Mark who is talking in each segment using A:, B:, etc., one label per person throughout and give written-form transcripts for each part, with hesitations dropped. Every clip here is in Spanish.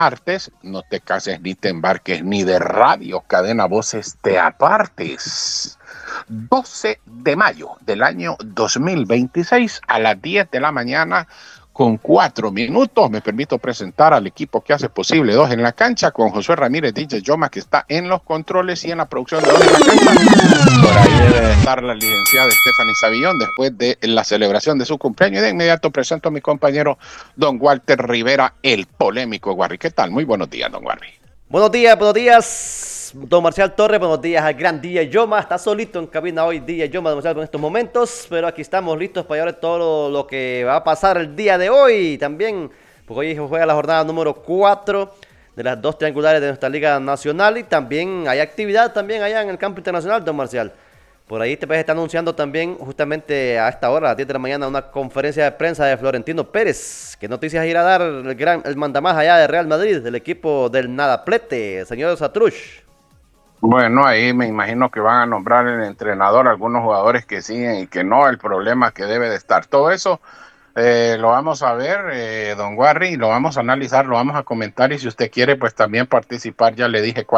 A: martes, no te cases ni te embarques ni de radio, cadena voces te apartes. 12 de mayo del año 2026 a las 10 de la mañana con 4 minutos. Me permito presentar al equipo que hace posible Dos en la Cancha con Josué Ramírez, DJ Yoma, que está en los controles y en la producción de Dos en la Cancha. Por ahí debe estar la licenciada Stephanie Savillón después de la celebración de su cumpleaños. Y de inmediato presento a mi compañero don Walter Rivera, el polémico Warri. ¿Qué tal? Muy buenos días, don Warri.
B: Buenos días, don Marcial Torres, buenos días al gran DJ Yoma. Está solito en cabina hoy DJ Yoma de Marcial en estos momentos, pero aquí estamos listos para llevar todo lo que va a pasar el día de hoy también, porque hoy juega la jornada número 4 de las 2 triangulares de nuestra Liga Nacional y también hay actividad también allá en el campo internacional, don Marcial. Por ahí te está anunciando también justamente a esta hora, a las 10 de la mañana, una conferencia de prensa de Florentino Pérez. ¿Qué noticias irá a dar el mandamás allá de Real Madrid, del equipo del Nadaplete, señor Satrush?
A: Bueno, ahí me imagino que van a nombrar el entrenador, algunos jugadores que siguen y que no, el problema que debe de estar. Todo eso lo vamos a ver, don Warri, lo vamos a analizar, lo vamos a comentar y si usted quiere, pues también participar. Ya le dije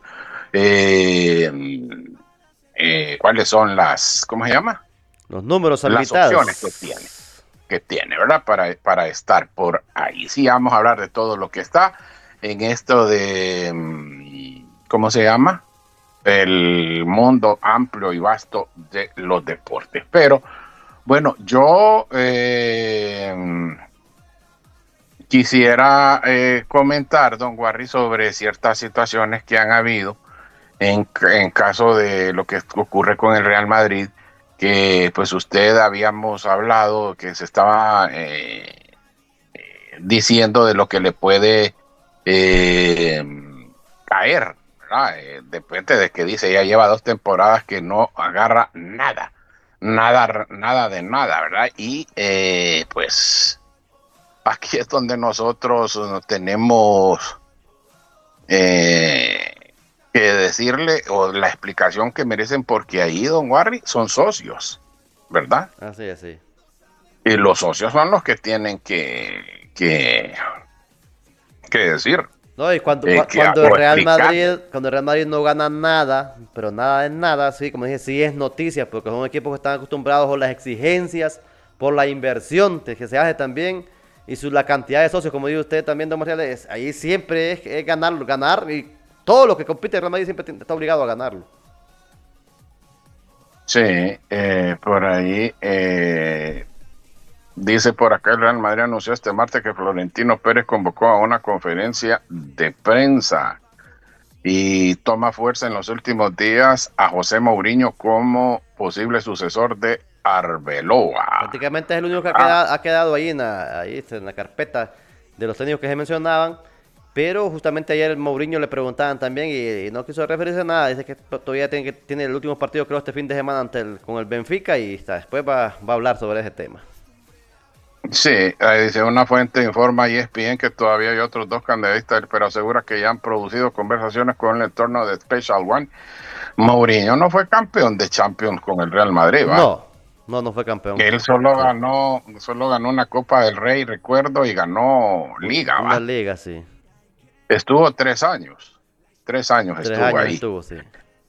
A: cuáles son las, ¿cómo se llama?
B: Los números
A: Las opciones que tiene, ¿verdad? Para estar por ahí. Sí, vamos a hablar de todo lo que está en esto de, ¿cómo se llama? El mundo amplio y vasto de los deportes. Pero, bueno, yo quisiera comentar, don Warri, sobre ciertas situaciones que han habido en caso de lo que ocurre con el Real Madrid, que pues usted habíamos hablado que se estaba diciendo de lo que le puede caer, ¿verdad? Depende de que dice, ya lleva 2 temporadas que no agarra nada de nada, ¿verdad? Y pues aquí es donde nosotros tenemos que decirle o la explicación que merecen, porque ahí, don Warri, son socios, ¿verdad?
B: Así, así.
A: Y los socios son los que tienen que decir.
B: No, y cuando,
A: Explicar.
B: cuando el Real Madrid no gana nada, pero nada es nada, sí, como dije, sí es noticia, porque son equipos que están acostumbrados por las exigencias, por la inversión que se hace también, y la cantidad de socios, como dice usted también, don Marcial, ahí siempre es ganar, y todo lo que compite el Real Madrid siempre está obligado a ganarlo.
A: Sí, por ahí dice por acá, el Real Madrid anunció este martes que Florentino Pérez convocó a una conferencia de prensa y toma fuerza en los últimos días a José Mourinho como posible sucesor de Arbeloa.
B: Prácticamente es el único que ha quedado ahí en la carpeta de los técnicos que se mencionaban. Pero justamente ayer Mourinho le preguntaban también y no quiso referirse a nada. Dice que todavía tiene el último partido, creo, este fin de semana con el Benfica y después va a hablar sobre ese tema.
A: Sí, dice una fuente informa a ESPN que todavía hay otros 2 candidatos, pero asegura que ya han producido conversaciones con el entorno de Special One. Mourinho no fue campeón de Champions con el Real Madrid, ¿va?
B: No fue campeón.
A: Él solo ganó una Copa del Rey, recuerdo, y ganó Liga,
B: Una
A: ¿va?
B: liga, sí.
A: Estuvo 3 años. 3 años
B: 3
A: estuvo
B: años
A: ahí.
B: estuvo, sí.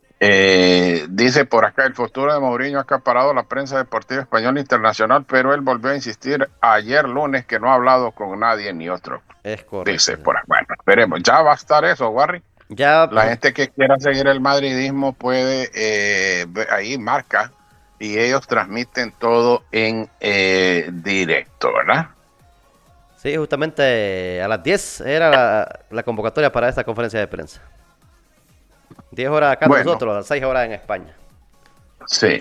A: Dice por acá, el futuro de Mourinho ha acaparado la prensa deportiva española e internacional, pero él volvió a insistir ayer lunes que no ha hablado con nadie ni otro.
B: Es correcto.
A: Dice
B: Sí.
A: por acá. Bueno, esperemos. Ya va a estar eso, Warri.
B: Ya,
A: La gente que quiera seguir el madridismo puede, ahí marca, y ellos transmiten todo en directo, ¿verdad?
B: Sí, justamente a las 10 era la convocatoria para esta conferencia de prensa. 10 horas acá nosotros, a las 6 horas en España.
A: Sí.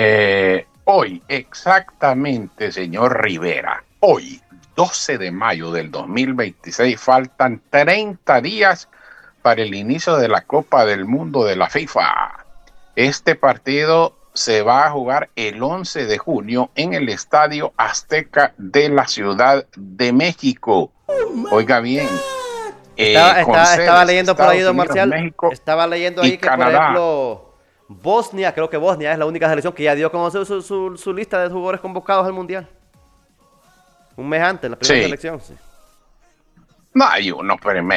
A: Hoy, exactamente, señor Rivera, hoy, 12 de mayo del 2026, faltan 30 días para el inicio de la Copa del Mundo de la FIFA. Este partido se va a jugar el 11 de junio en el Estadio Azteca de la Ciudad de México. Oiga bien.
B: Estaba leyendo por ahí, don Marcial.
A: México
B: estaba leyendo ahí que,
A: Canadá.
B: por ejemplo, Bosnia, creo que Bosnia es la única selección que ya dio a conocer su lista de jugadores convocados al Mundial. Un mes antes, la primera selección, sí.
A: No hay uno, pero